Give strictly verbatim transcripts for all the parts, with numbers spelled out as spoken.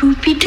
Poupidou.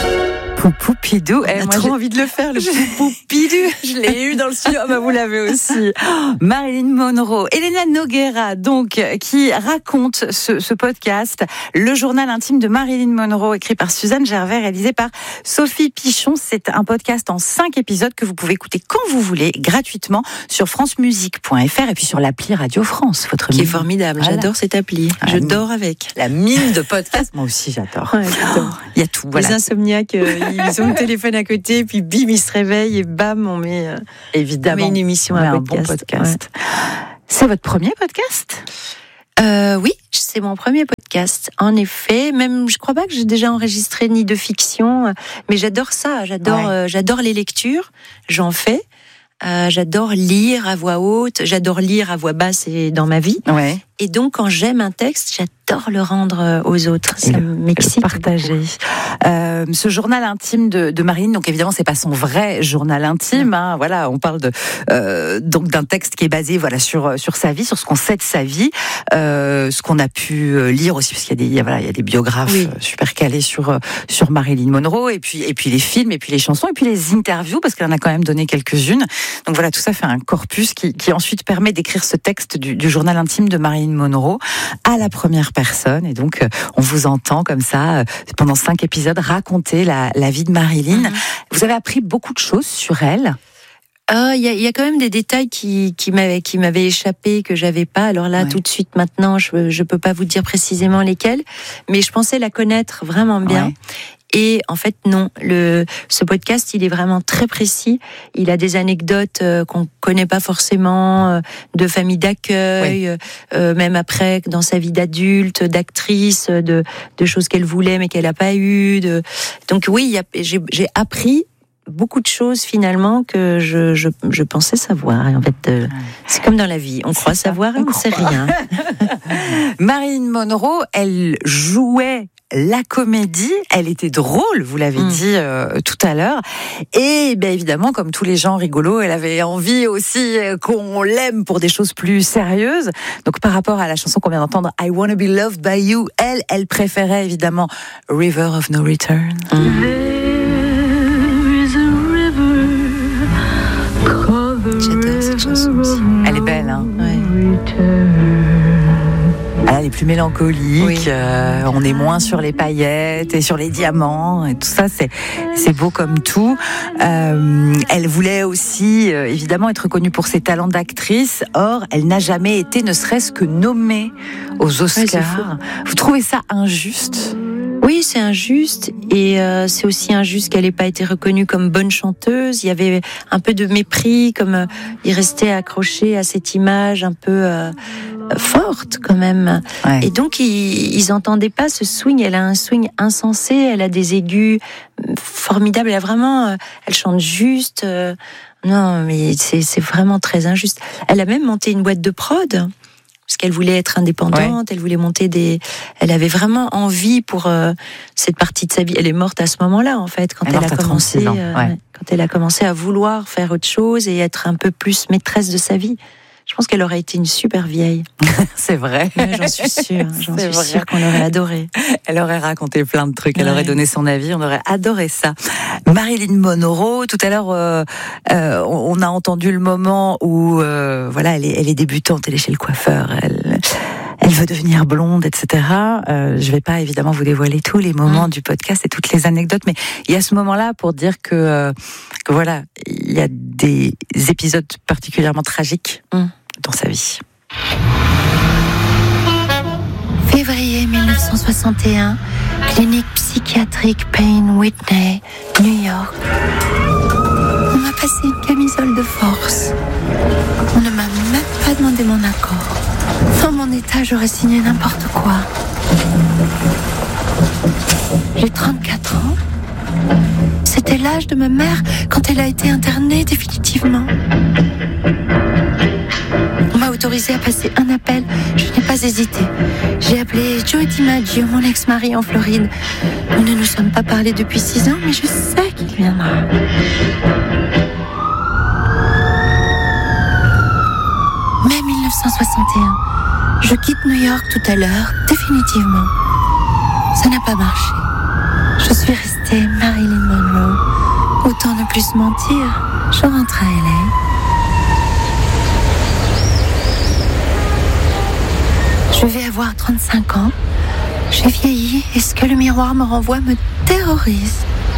Poupidou. Elle a moi, trop j'ai... envie de le faire, le Je- Poupidou. Je l'ai eu dans le studio. Ah bah, vous l'avez aussi. Oh, Marilyn Monroe, Elena Nogueira, donc, qui raconte ce, ce podcast, le journal intime de Marilyn Monroe, écrit par Suzanne Gervais, réalisé par Sophie Pichon. C'est un podcast en cinq épisodes que vous pouvez écouter quand vous voulez, gratuitement, sur francemusique point f r et puis sur l'appli Radio France, votre Qui est mine. formidable. Voilà. J'adore cette appli. Ah, Je mine. dors avec. La mine de podcast. Moi aussi, j'adore. Ouais, j'adore. Il y a tout. Voilà. Les insomniaques, euh, ils ont le téléphone à côté, puis bim, ils se réveillent et bam, on met, euh, on Évidemment. met une émission, Ouais, un un podcast. bon podcast. C'est votre premier podcast ? Euh, oui, c'est mon premier podcast. En effet, même je crois pas que j'ai déjà enregistré ni de fiction, mais j'adore ça. J'adore, Ouais. euh, j'adore les lectures. J'en fais. Euh, j'adore lire à voix haute. J'adore lire à voix basse et dans ma vie. Ouais. Et donc, quand j'aime un texte, j'adore le rendre aux autres. Et Ça le- m'excite. Partagé. Euh, ce journal intime de, de Marilyn, donc évidemment c'est pas son vrai journal intime. Hein, voilà, on parle de euh, donc d'un texte qui est basé voilà sur sur sa vie, sur ce qu'on sait de sa vie, euh, ce qu'on a pu lire aussi, parce qu'il y a des il y a, voilà il y a des biographes Oui. super calés sur sur Marilyn Monroe, et puis et puis les films, et puis les chansons, et puis les interviews, parce qu'elle en a quand même donné quelques-unes. Donc voilà, tout ça fait un corpus qui qui ensuite permet d'écrire ce texte du, du journal intime de Marilyn Monroe à la première personne. Et donc, euh, on vous entend comme ça, euh, pendant cinq épisodes, raconter la, la vie de Marilyn. Mhm. Vous avez appris beaucoup de choses sur elle. Ah, il y a, il y a quand même des détails qui, qui m'avaient, qui m'avaient échappé, que j'avais pas. Alors là, Ouais. tout de suite, maintenant, je, je peux pas vous dire précisément lesquels, mais je pensais la connaître vraiment bien. Ouais. Et en fait, non. Le, ce podcast, il est vraiment très précis. Il a des anecdotes euh, qu'on connaît pas forcément, euh, de famille d'accueil, Ouais. euh, même après, dans sa vie d'adulte, d'actrice, de, de choses qu'elle voulait mais qu'elle a pas eu. De... Donc oui, il y a, j'ai, j'ai appris beaucoup de choses finalement que je, je, je pensais savoir. Et en fait, euh, c'est comme dans la vie. On C'est croit ça, savoir et on on ne sait croit. rien. Marilyn Monroe, elle jouait la comédie, elle était drôle, vous l'avez Mm. dit euh, tout à l'heure, et bien évidemment, comme tous les gens rigolos, elle avait envie aussi euh, qu'on l'aime pour des choses plus sérieuses. Donc par rapport à la chanson qu'on vient d'entendre, I Wanna Be Loved by You, elle, elle préférait évidemment River of No Return. J'adore cette chanson aussi. Elle est belle, hein. Ouais. Elle est plus mélancolique, Oui. euh, on est moins sur les paillettes et sur les diamants et tout ça, c'est c'est beau comme tout. Euh, elle voulait aussi euh, évidemment être connue pour ses talents d'actrice. Or, elle n'a jamais été, ne serait-ce que nommée aux Oscars. c'est fou. Vous trouvez ça injuste ? Oui, c'est injuste et euh, c'est aussi injuste qu'elle n'ait pas été reconnue comme bonne chanteuse. Il y avait un peu de mépris, comme euh, il restait accroché à cette image un peu euh, forte quand même. Ouais. Et donc ils, ils entendaient pas ce swing. Elle a un swing insensé. Elle a des aigus formidables. Elle a vraiment, euh, elle chante juste. euh, non, mais c'est, c'est vraiment très injuste. Elle a même monté une boîte de prod. Parce qu'elle voulait être indépendante, elle voulait monter des. Elle avait vraiment envie pour euh, cette partie de sa vie. Elle est morte à ce moment-là, en fait, quand Elle est elle, morte a à commencé, trente-six ans, euh, ouais. quand elle a commencé à vouloir faire autre chose et être un peu plus maîtresse de sa vie. Je pense qu'elle aurait été une super vieille. C'est vrai. Ouais, j'en suis sûre. J'en C'est suis vrai. sûre qu'on aurait adoré. Elle aurait raconté plein de trucs, elle Ouais. aurait donné son avis, on aurait adoré ça. Marilyn Monroe, tout à l'heure, euh, euh, on a entendu le moment où, euh, voilà, elle est, elle est débutante, elle est chez le coiffeur, elle, elle veut devenir blonde, et cetera. Euh, je vais pas évidemment vous dévoiler tous les moments Mm. du podcast et toutes les anecdotes, mais il y a ce moment-là pour dire que, euh, que voilà, il y a des épisodes particulièrement tragiques Mm. dans sa vie. Février mille neuf cent soixante et un, clinique psychiatrique Payne Whitney, New York. On m'a passé une camisole de force. On ne m'a même pas demandé mon accord. Dans mon état, j'aurais signé n'importe quoi. J'ai trente-quatre ans. C'était l'âge de ma mère quand elle a été internée définitivement. On m'a autorisé à passer un appel. Je n'ai pas hésité. J'ai appelé Joe DiMaggio, mon ex-mari en Floride. Nous ne nous sommes pas parlé depuis six ans, mais je sais qu'il viendra. Mai mille neuf cent soixante et un. Je quitte New York tout à l'heure, définitivement. Ça n'a pas marché. Je suis restée Marilyn Monroe. Autant ne plus mentir, je rentre à L A. Je vais avoir trente-cinq ans. J'ai vieilli et ce que le miroir me renvoie me terrorise.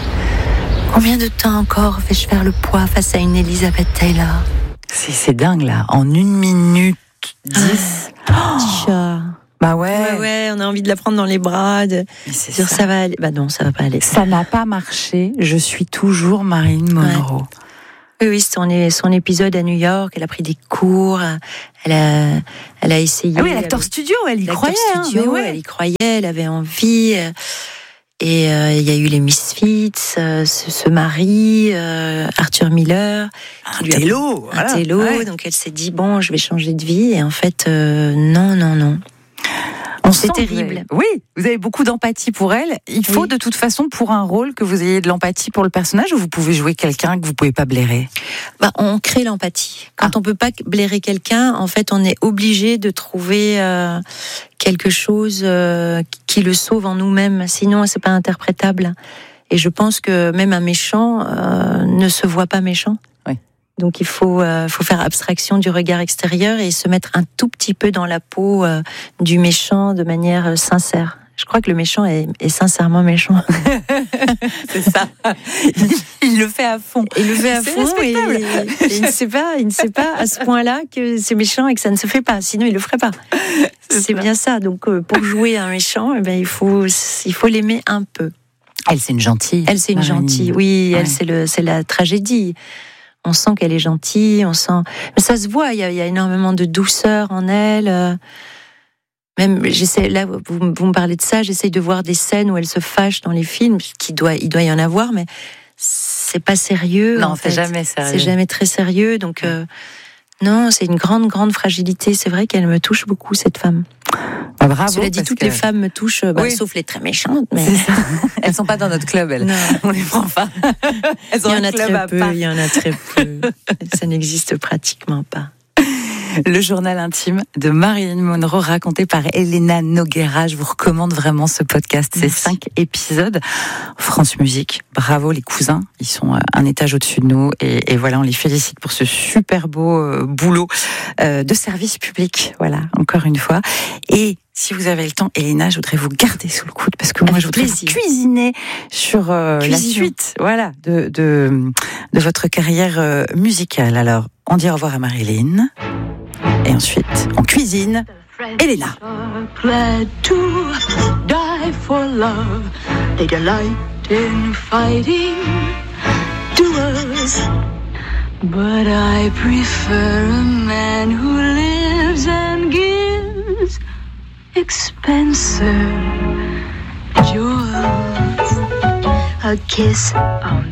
Combien de temps encore vais-je faire le poids face à une Elizabeth Taylor ? C'est, c'est dingue là, en une minute dix. Ah, petit chat. Bah ouais. ouais, ouais, on a envie de la prendre dans les bras, de dire ça. ça va aller. Bah non, ça va pas aller. Ça n'a pas marché. Je suis toujours Marilyn Monroe. Ouais. Oui, oui, son, son épisode à New York, elle a pris des cours, elle a, elle a essayé. Ah oui, l'acteur studio, elle y croyait. Studio, hein, ouais. Elle y croyait, elle avait envie. Et il euh, y a eu les Misfits, euh, ce, ce mari, euh, Arthur Miller. Un télo. Un voilà. télo, ouais. Donc elle s'est dit, bon, je vais changer de vie. Et en fait, euh, non, non, non. C'est terrible. Vous avez, oui, vous avez beaucoup d'empathie pour elle. Il faut oui. de toute façon, pour un rôle, que vous ayez de l'empathie pour le personnage, ou vous pouvez jouer quelqu'un que vous pouvez pas blairer ? Bah, on crée l'empathie. Quand ah. on peut pas blairer quelqu'un, en fait, on est obligé de trouver euh, quelque chose euh, qui le sauve en nous-mêmes. Sinon, c'est pas interprétable. Et je pense que même un méchant euh, ne se voit pas méchant. Donc il faut, euh, faut faire abstraction du regard extérieur et se mettre un tout petit peu dans la peau euh, du méchant de manière euh, sincère. Je crois que le méchant est, est sincèrement méchant. C'est ça. Il, il le fait à fond. Il le fait à c'est fond et, et il ne sait pas, il ne sait pas à ce point-là que c'est méchant et que ça ne se fait pas. Sinon, il le ferait pas. C'est, c'est bien ça. Donc euh, pour jouer un méchant, eh ben, il faut, il faut l'aimer un peu. Elle, c'est une gentille. Elle, c'est une Marilyn. gentille. Oui, ouais. Elle, c'est le, c'est la tragédie. On sent qu'elle est gentille, on sent. Mais ça se voit, il y a, il y a énormément de douceur en elle. Même, j'essaie, là, vous, vous me parlez de ça, j'essaie de voir des scènes où elle se fâche dans les films, qui doit, il doit y en avoir, mais c'est pas sérieux. Non, en c'est fait. jamais sérieux. C'est jamais très sérieux, donc euh, non, c'est une grande, grande fragilité. C'est vrai qu'elle me touche beaucoup, cette femme. Bah, bravo. Cela dit, toutes que... les femmes me touchent, bah, oui. sauf les très méchantes. Mais... Elles sont pas dans notre club, elles. Non. On les prend pas. Elles ont il y en un a club très à peu. part. Il y en a très peu. Ça n'existe pratiquement pas. Le journal intime de Marilyn Monroe raconté par Elena Nogueira. Je vous recommande vraiment ce podcast. C'est cinq épisodes. France Musique, bravo les cousins. Ils sont un étage au-dessus de nous. Et, et voilà, on les félicite pour ce super beau euh, boulot euh, de service public. Voilà, encore une fois. Et si vous avez le temps, Elena, je voudrais vous garder sous le coude parce que moi, Avec je voudrais plaisir. vous cuisiner sur euh, la suite, voilà, de, de de votre carrière euh, musicale. Alors, on dit au revoir à Marilyn. Et ensuite, on cuisine. Elena. Glad to die for love. They delight in fighting duels. But I prefer a man who lives and gives expensive jewels. A kiss on